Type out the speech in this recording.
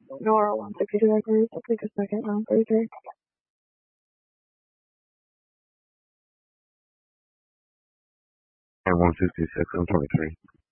Nora 162 records. I'll take a second round 33. And 166 and 23.